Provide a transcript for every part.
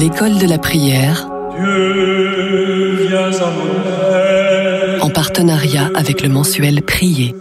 L'école de la prière, Dieu, viens à mon aide. En partenariat avec le mensuel Prier.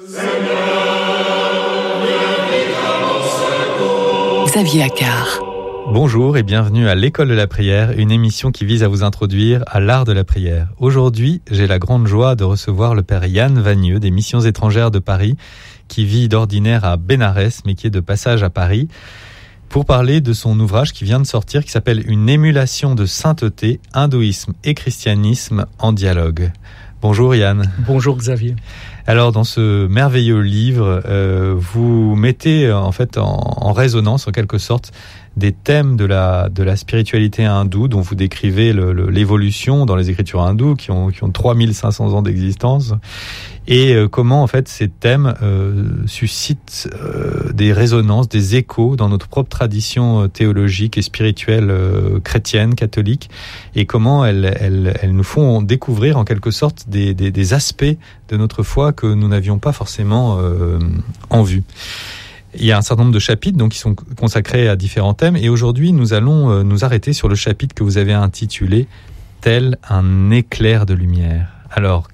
Xavier Accard. Bonjour et bienvenue à l'École de la prière, une émission qui vise à vous introduire à l'art de la prière. Aujourd'hui, j'ai la grande joie de recevoir le père Yann Vagneux des Missions étrangères de Paris, qui vit d'ordinaire à Bénarès, mais qui est de passage à Paris, pour parler de son ouvrage qui vient de sortir, qui s'appelle « Une émulation de sainteté, hindouisme et christianisme en dialogue ». Bonjour Yann. Bonjour Xavier. Alors dans ce merveilleux livre, vous mettez en fait en résonance en quelque sorte des thèmes de la spiritualité hindoue dont vous décrivez l'évolution dans les écritures hindoues qui ont 3500 ans d'existence et comment en fait ces thèmes suscitent des résonances, des échos dans notre propre tradition théologique et spirituelle chrétienne, catholique, et comment elles nous font découvrir en quelque sorte des aspects de notre foi que nous n'avions pas forcément en vue. Il y a un certain nombre de chapitres donc, qui sont consacrés à différents thèmes, et aujourd'hui nous allons nous arrêter sur le chapitre que vous avez intitulé « Tel un éclair de lumière ». Alors,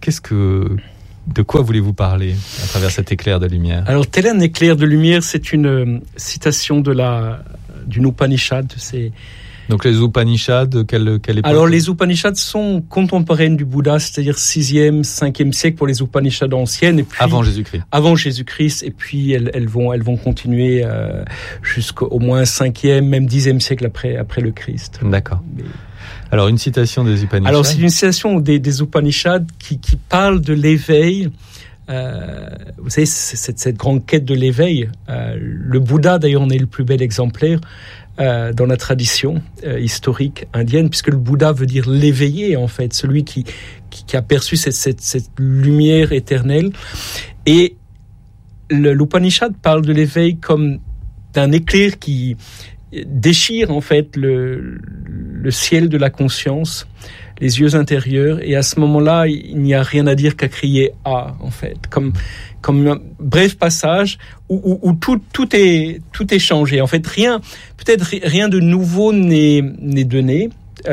de quoi voulez-vous parler à travers cet éclair de lumière ? Alors, tel un éclair de lumière, c'est une citation d'une Upanishad. Donc les Upanishads, quelle époque ? Alors les Upanishads sont contemporaines du Bouddha, c'est-à-dire 6e, 5e siècle pour les Upanishads anciennes. Et puis, avant Jésus-Christ. Avant Jésus-Christ, et puis elles vont continuer jusqu'au moins 5e, même 10e siècle après le Christ. D'accord. Alors une citation des Upanishads. Alors c'est une citation des Upanishads qui parle de l'éveil. Vous savez, cette grande quête de l'éveil. Le Bouddha, d'ailleurs, en est le plus bel exemplaire dans la tradition historique indienne, puisque le Bouddha veut dire l'éveillé, en fait, celui qui a perçu cette lumière éternelle. Et l'Upanishad parle de l'éveil comme d'un éclair qui déchire, en fait, le ciel de la conscience, les yeux intérieurs, et à ce moment-là, il n'y a rien à dire qu'à crier « Ah », en fait, comme un bref passage où tout est changé. En fait, peut-être rien de nouveau n'est donné,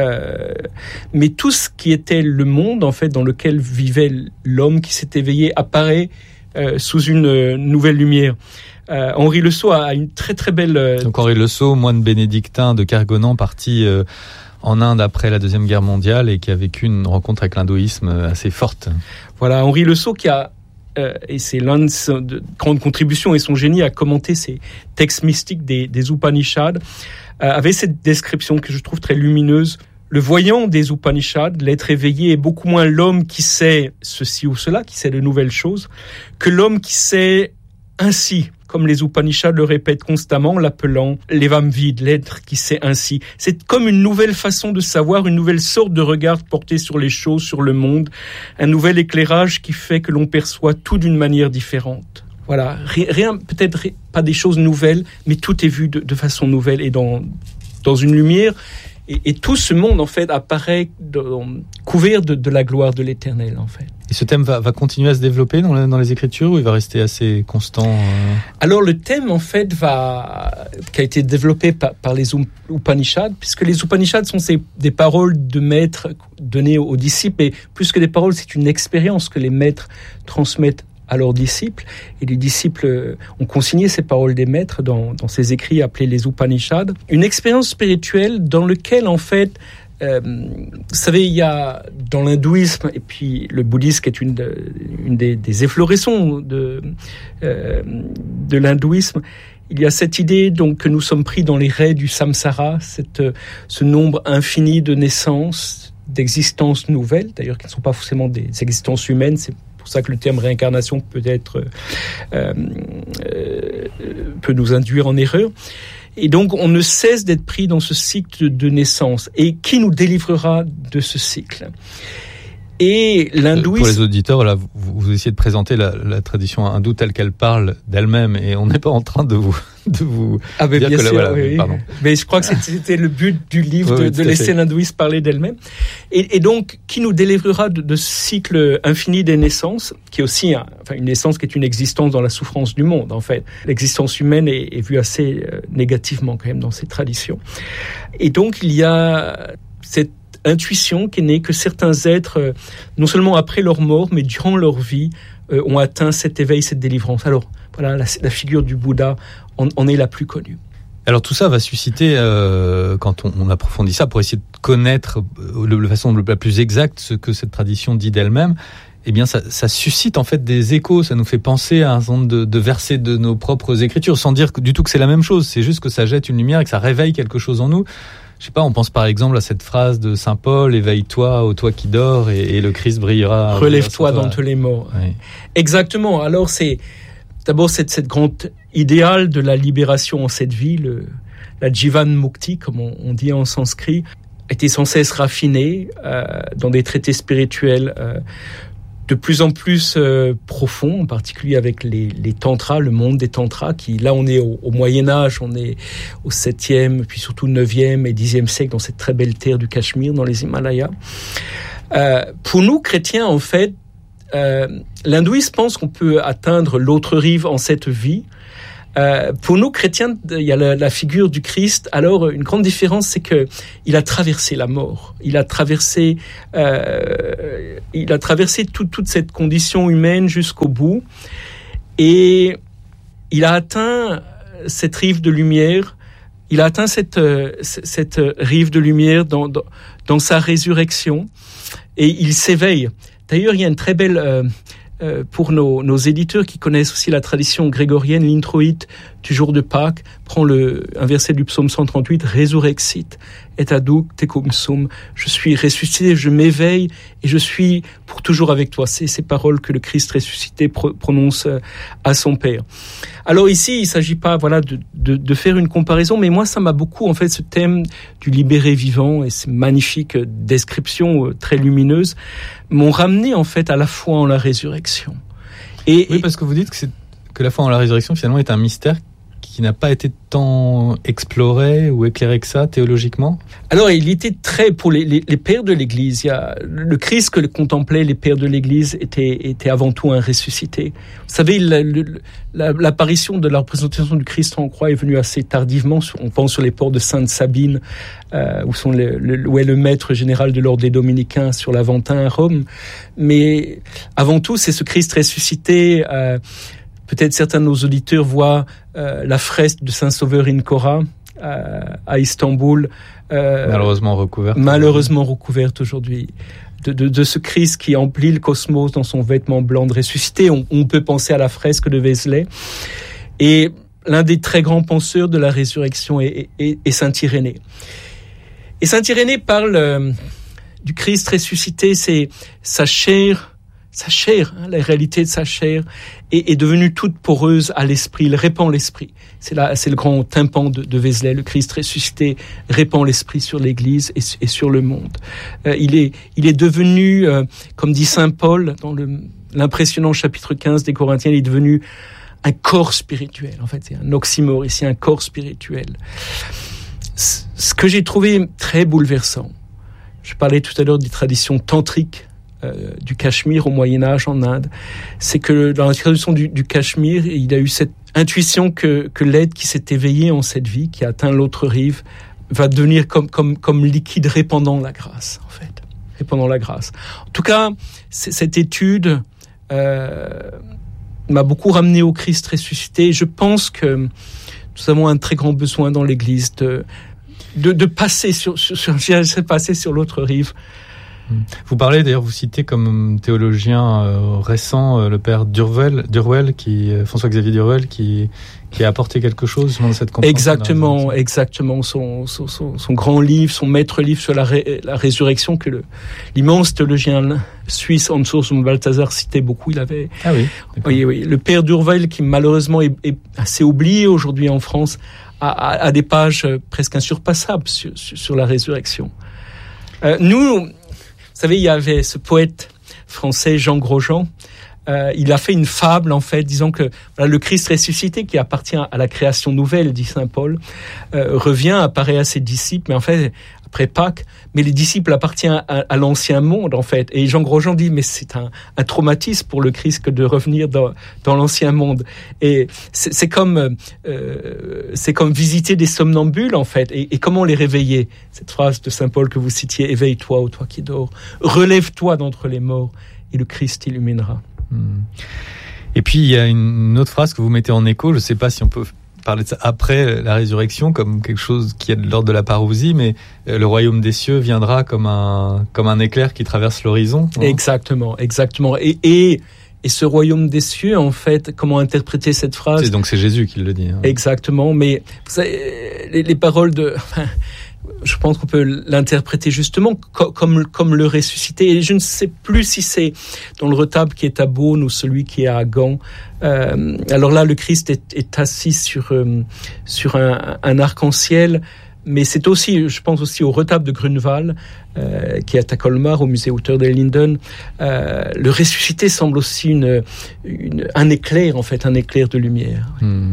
mais tout ce qui était le monde, en fait, dans lequel vivait l'homme qui s'est éveillé apparaît sous une nouvelle lumière. Henri Le Sceau a une très très belle... Donc Henri Le Sceau, moine bénédictin de Kergonan, parti en Inde après la Deuxième Guerre mondiale et qui a vécu une rencontre avec l'hindouisme assez forte. Voilà, Henri Le Sceau qui a, et c'est l'un de ses grandes contributions et son génie à commenter ces textes mystiques des Upanishads, avait cette description que je trouve très lumineuse. Le voyant des Upanishads, l'être éveillé, est beaucoup moins l'homme qui sait ceci ou cela, qui sait de nouvelles choses, que l'homme qui sait ainsi, comme les Upanishads le répètent constamment, l'appelant l'évam vide, l'être qui sait ainsi. C'est comme une nouvelle façon de savoir, une nouvelle sorte de regard porté sur les choses, sur le monde, un nouvel éclairage qui fait que l'on perçoit tout d'une manière différente. Voilà, rien, peut-être pas des choses nouvelles, mais tout est vu de façon nouvelle et dans une lumière. Et tout ce monde, en fait, apparaît couvert de la gloire de l'Éternel, en fait. Et ce thème va continuer à se développer dans les Écritures ou il va rester assez constant Alors, le thème, en fait, qui a été développé par les Upanishads, puisque les Upanishads sont des paroles de maîtres données aux disciples, et plus que des paroles, c'est une expérience que les maîtres transmettent à leurs disciples, et les disciples ont consigné ces paroles des maîtres dans ces écrits appelés les Upanishads. Une expérience spirituelle dans laquelle, en fait, vous savez, il y a dans l'hindouisme et puis le bouddhisme qui est une des efflorescents de l'hindouisme, il y a cette idée donc que nous sommes pris dans les raies du samsara, ce nombre infini de naissances, d'existences nouvelles, d'ailleurs qui ne sont pas forcément des existences humaines. C'est pour ça que le terme réincarnation peut nous induire en erreur. Et donc, on ne cesse d'être pris dans ce cycle de naissance. Et qui nous délivrera de ce cycle ? Et l'hindouisme... Pour les auditeurs, voilà, vous essayez de présenter la tradition hindoue telle qu'elle parle d'elle-même, et on n'est pas en train de vous dire bien que sûr, voilà, oui. pardon. Mais je crois que c'était le but du livre, oui, de laisser l'hindouisme parler d'elle-même. Et donc, qui nous délivrera de ce cycle infini des naissances, qui est aussi une naissance qui est une existence dans la souffrance du monde, en fait. L'existence humaine est vue assez négativement, quand même, dans ces traditions. Et donc, il y a cette intuition qui est née que certains êtres, non seulement après leur mort, mais durant leur vie, ont atteint cet éveil, cette délivrance. Alors, voilà, la figure du Bouddha en est la plus connue. Alors tout ça va susciter, quand on approfondit ça, pour essayer de connaître de façon la plus exacte ce que cette tradition dit d'elle-même, eh bien ça suscite en fait des échos, ça nous fait penser à un certain nombre de versets de nos propres écritures, sans dire du tout que c'est la même chose, c'est juste que ça jette une lumière et que ça réveille quelque chose en nous. Je sais pas, on pense par exemple à cette phrase de Saint Paul, éveille-toi, ô toi qui dors, et le Christ brillera. Relève-toi d'entre les morts. Oui. Exactement. Alors c'est d'abord cette grande idéal de la libération en cette vie, la Jivan Mukti, comme on dit en sanskrit, était sans cesse raffinée dans des traités spirituels de plus en plus profonds, en particulier avec les tantras, le monde des tantras, qui là on est au Moyen-Âge, on est au 7e, puis surtout 9e et 10e siècle, dans cette très belle terre du Cachemire, dans les Himalayas. Pour nous, chrétiens, en fait, l'hindouisme pense qu'on peut atteindre l'autre rive en cette vie. Pour nous, chrétiens, il y a la figure du Christ. Alors, une grande différence, c'est que il a traversé la mort. Il a traversé toute cette condition humaine jusqu'au bout. Et il a atteint cette rive de lumière. Il a atteint cette rive de lumière dans sa résurrection. Et il s'éveille. D'ailleurs, il y a une très belle... pour nos éditeurs qui connaissent aussi la tradition grégorienne, l'introïte du jour de Pâques prend un verset du psaume 138, Resurrexit et aduk tecum sum. Je suis ressuscité, je m'éveille et je suis pour toujours avec toi. C'est ces paroles que le Christ ressuscité prononce à son Père. Alors ici, il s'agit pas, de faire une comparaison, mais moi, ça m'a beaucoup, en fait, ce thème du libéré vivant et ces magnifiques descriptions très lumineuses m'ont ramené, en fait, à la foi en la résurrection. Oui, parce que vous dites que la foi en la résurrection, finalement, est un mystère qui n'a pas été tant exploré ou éclairé que ça, théologiquement? Alors, il était très... Pour les pères de l'Église, il y a le Christ que contemplaient les pères de l'Église était avant tout un ressuscité. Vous savez, l'apparition de la représentation du Christ en croix est venue assez tardivement. On pense sur les ports de Sainte-Sabine, où est le maître général de l'ordre des Dominicains sur l'Aventin à Rome. Mais avant tout, c'est ce Christ ressuscité... Peut-être certains de nos auditeurs voient la fresque de Saint-Sauveur Incora à Istanbul. Malheureusement recouverte aujourd'hui. De ce Christ qui emplit le cosmos dans son vêtement blanc de ressuscité. On peut penser à la fresque de Vézelay. Et l'un des très grands penseurs de la résurrection est Saint Irénée. Et Saint Irénée parle du Christ ressuscité, c'est sa chair, la réalité de sa chair est devenue toute poreuse à l'esprit. Il répand l'esprit. C'est le grand tympan de Vézelay. Le Christ ressuscité répand l'esprit sur l'Église et sur le monde. Il est devenu, comme dit Saint Paul dans l'impressionnant chapitre 15 des Corinthiens, il est devenu un corps spirituel. En fait, c'est un oxymore ici, un corps spirituel. Ce que j'ai trouvé très bouleversant, je parlais tout à l'heure des traditions tantriques du Cachemire au Moyen-Âge en Inde, c'est que dans la tradition du Cachemire, il a eu cette intuition que l'être qui s'est éveillé en cette vie, qui a atteint l'autre rive, va devenir comme liquide répandant la grâce, en fait. Répandant la grâce. En tout cas, cette étude m'a beaucoup ramené au Christ ressuscité. Je pense que nous avons un très grand besoin dans l'Église de passer passer sur l'autre rive. Vous parlez, d'ailleurs, vous citez comme théologien récent le père Durwell, François-Xavier Durwell, qui a apporté quelque chose dans cette compréhension. Exactement. Son grand livre, son maître livre sur la résurrection que l'immense théologien suisse Hans Urs Balthasar citait beaucoup. Il avait. Ah oui. Oui. Le père Durwell, qui malheureusement est assez oublié aujourd'hui en France, a des pages presque insurpassables sur la résurrection. Nous, savez, il y avait ce poète français Jean Grosjean. Il a fait une fable, en fait, disant que voilà, le Christ ressuscité, qui appartient à la création nouvelle, dit saint Paul, revient, apparaît à ses disciples, mais en fait, après Pâques, mais les disciples appartiennent à l'ancien monde, en fait. Et Jean Grosjean dit, mais c'est un traumatisme pour le Christ que de revenir dans l'ancien monde. Et c'est comme visiter des somnambules, en fait. Et comment les réveiller? Cette phrase de saint Paul que vous citiez, éveille-toi, ô toi qui dors, relève-toi d'entre les morts, et le Christ t'illuminera. Et puis il y a une autre phrase que vous mettez en écho, je ne sais pas si on peut parler de ça après la résurrection comme quelque chose qui est de l'ordre de la parousie, mais le royaume des cieux viendra comme un éclair qui traverse l'horizon. Exactement. Et ce royaume des cieux, en fait, comment interpréter cette phrase? Donc c'est Jésus qui le dit. Exactement, mais vous savez, les paroles je pense qu'on peut l'interpréter justement comme le ressuscité. Et je ne sais plus si c'est dans le retable qui est à Beaune ou celui qui est à Gand. Alors là, le Christ est assis sur un arc-en-ciel. Mais c'est aussi, je pense aussi au retable de Grunewald, qui est à Colmar, au musée Auteur des Linden. Le ressuscité semble aussi un éclair, en fait, un éclair de lumière.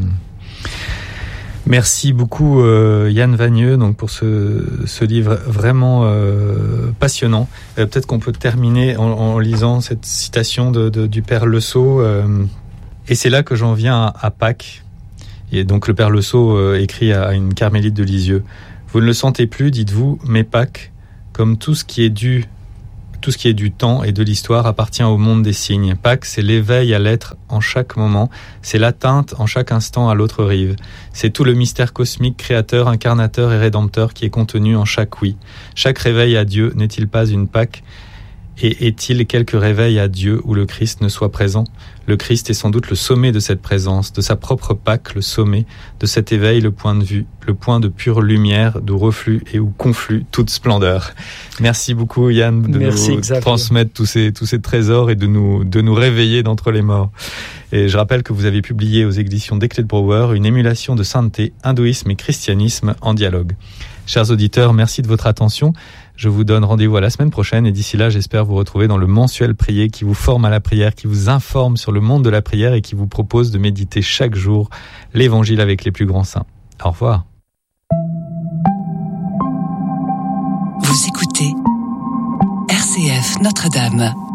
Merci beaucoup Yann Vagneux donc pour ce livre vraiment passionnant. Peut-être qu'on peut terminer en lisant cette citation du Père Le Sceau. Et c'est là que j'en viens à Pâques. Et donc le Père Le Sceau écrit à une carmélite de Lisieux. Vous ne le sentez plus, dites-vous, mais Pâques, comme tout ce qui est du temps et de l'histoire appartient au monde des signes. Pâques, c'est l'éveil à l'être en chaque moment, c'est l'atteinte en chaque instant à l'autre rive. C'est tout le mystère cosmique, créateur, incarnateur et rédempteur qui est contenu en chaque oui. Chaque réveil à Dieu n'est-il pas une Pâques ? Et est-il quelque réveil à Dieu où le Christ ne soit présent ? Le Christ est sans doute le sommet de cette présence, de sa propre Pâque, le sommet, de cet éveil, le point de vue, le point de pure lumière, d'où reflue et où conflue toute splendeur. Merci beaucoup Yann de nous transmettre tous ces trésors et de nous réveiller d'entre les morts. Et je rappelle que vous avez publié aux éditions Desclés de Brouwer une émulation de sainteté, hindouisme et christianisme en dialogue. Chers auditeurs, merci de votre attention. Je vous donne rendez-vous à la semaine prochaine et d'ici là, j'espère vous retrouver dans le mensuel prier qui vous forme à la prière, qui vous informe sur le monde de la prière et qui vous propose de méditer chaque jour l'évangile avec les plus grands saints. Au revoir. Vous écoutez RCF Notre-Dame.